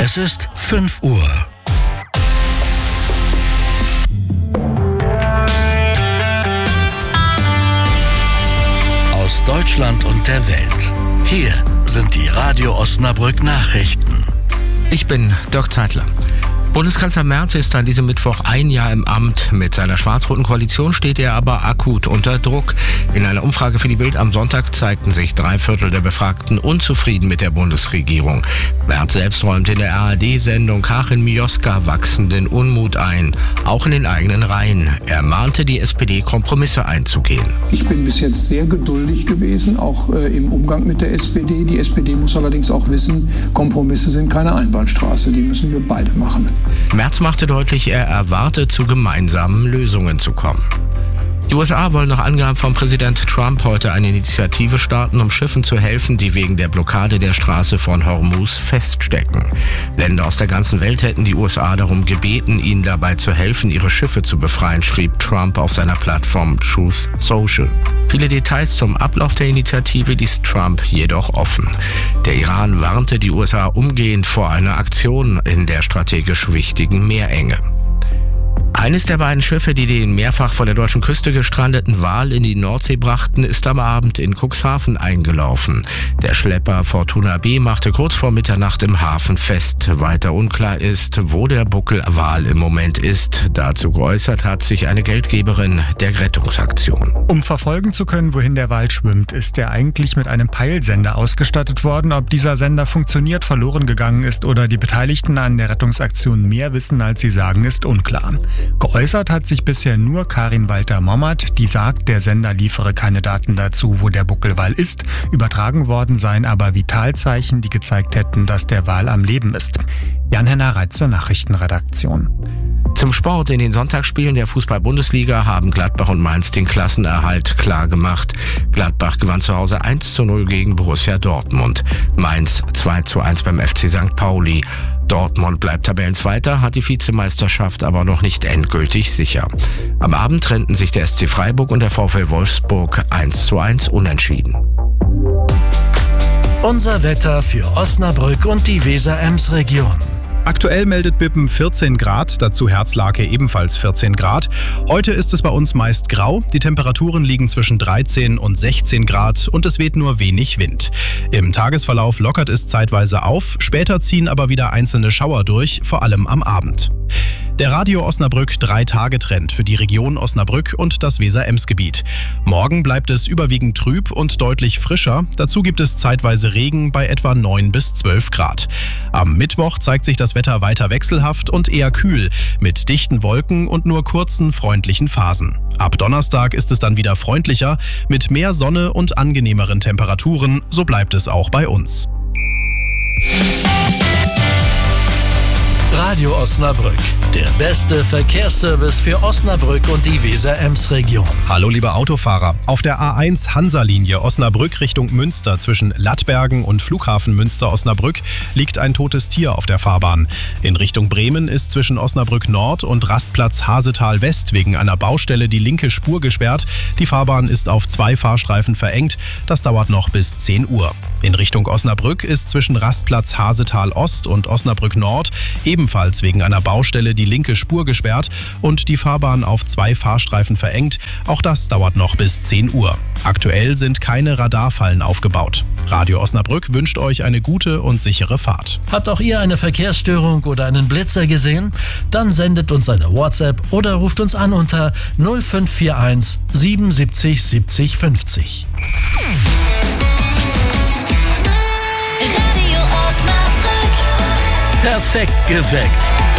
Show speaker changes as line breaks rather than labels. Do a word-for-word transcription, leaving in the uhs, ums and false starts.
Es ist fünf Uhr. Aus Deutschland und der Welt. Hier sind die Radio Osnabrück Nachrichten.
Ich bin Dirk Zeitler. Bundeskanzler Merz ist an diesem Mittwoch ein Jahr im Amt. Mit seiner schwarz-roten Koalition steht er aber akut unter Druck. In einer Umfrage für die Bild am Sonntag zeigten sich drei Viertel der Befragten unzufrieden mit der Bundesregierung. Merz selbst räumt in der A R D-Sendung Karin Mioska wachsenden Unmut ein, auch in den eigenen Reihen. Er mahnte die S P D, Kompromisse einzugehen.
Ich bin bis jetzt sehr geduldig gewesen, auch äh, im Umgang mit der S P D. Die S P D muss allerdings auch wissen, Kompromisse sind keine Einbahnstraße, die müssen wir beide machen.
Merz machte deutlich, er erwarte, zu gemeinsamen Lösungen zu kommen. Die U S A wollen nach Angaben von Präsident Trump heute eine Initiative starten, um Schiffen zu helfen, die wegen der Blockade der Straße von Hormuz feststecken. Länder aus der ganzen Welt hätten die U S A darum gebeten, ihnen dabei zu helfen, ihre Schiffe zu befreien, schrieb Trump auf seiner Plattform Truth Social. Viele Details zum Ablauf der Initiative ließ Trump jedoch offen. Der Iran warnte die U S A umgehend vor einer Aktion in der strategisch wichtigen Meerenge. Eines der beiden Schiffe, die den mehrfach vor der deutschen Küste gestrandeten Wal in die Nordsee brachten, ist am Abend in Cuxhaven eingelaufen. Der Schlepper Fortuna B machte kurz vor Mitternacht im Hafen fest. Weiter unklar ist, wo der Buckelwal im Moment ist. Dazu geäußert hat sich eine Geldgeberin der Rettungsaktion.
Um verfolgen zu können, wohin der Wal schwimmt, ist er eigentlich mit einem Peilsender ausgestattet worden. Ob dieser Sender funktioniert, verloren gegangen ist oder die Beteiligten an der Rettungsaktion mehr wissen, als sie sagen, ist unklar. Geäußert hat sich bisher nur Karin Walter-Mommert, die sagt, der Sender liefere keine Daten dazu, wo der Buckelwal ist. Übertragen worden seien aber Vitalzeichen, die gezeigt hätten, dass der Wal am Leben ist. Jan-Henner Reitze, Nachrichtenredaktion.
Zum Sport. In den Sonntagsspielen der Fußball-Bundesliga haben Gladbach und Mainz den Klassenerhalt klar gemacht. Gladbach gewann zu Hause eins zu null gegen Borussia Dortmund. Mainz zwei zu eins beim F C Sankt Pauli. Dortmund bleibt Tabellenzweiter, hat die Vizemeisterschaft aber noch nicht endgültig sicher. Am Abend trennten sich der S C Freiburg und der VfL Wolfsburg eins zu eins unentschieden.
Unser Wetter für Osnabrück und die Weser-Ems-Region.
Aktuell meldet Bippen vierzehn Grad, dazu Herzlake ebenfalls vierzehn Grad. Heute ist es bei uns meist grau, die Temperaturen liegen zwischen dreizehn und sechzehn Grad und es weht nur wenig Wind. Im Tagesverlauf lockert es zeitweise auf, später ziehen aber wieder einzelne Schauer durch, vor allem am Abend. Der Radio Osnabrück drei Tage Trend für die Region Osnabrück und das Weser-Ems-Gebiet. Morgen bleibt es überwiegend trüb und deutlich frischer. Dazu gibt es zeitweise Regen bei etwa neun bis zwölf Grad. Am Mittwoch zeigt sich das Wetter weiter wechselhaft und eher kühl, mit dichten Wolken und nur kurzen, freundlichen Phasen. Ab Donnerstag ist es dann wieder freundlicher, mit mehr Sonne und angenehmeren Temperaturen. So bleibt es auch bei uns.
Radio Osnabrück, der beste Verkehrsservice für Osnabrück und die Weser-Ems-Region.
Hallo liebe Autofahrer, auf der A eins Hansa-Linie Osnabrück Richtung Münster zwischen Lattbergen und Flughafen Münster-Osnabrück liegt ein totes Tier auf der Fahrbahn. In Richtung Bremen ist zwischen Osnabrück Nord und Rastplatz Hasetal West wegen einer Baustelle die linke Spur gesperrt. Die Fahrbahn ist auf zwei Fahrstreifen verengt, das dauert noch bis zehn Uhr. In Richtung Osnabrück ist zwischen Rastplatz Hasetal Ost und Osnabrück Nord ebenfalls wegen einer Baustelle die linke Spur gesperrt und die Fahrbahn auf zwei Fahrstreifen verengt. Auch das dauert noch bis zehn Uhr. Aktuell sind keine Radarfallen aufgebaut. Radio Osnabrück wünscht euch eine gute und sichere Fahrt.
Habt auch ihr eine Verkehrsstörung oder einen Blitzer gesehen? Dann sendet uns eine WhatsApp oder ruft uns an unter null fünf vier eins siebenundsiebzig siebzig fünfzig.
Radio Osnabrück.
Perfekt geweckt.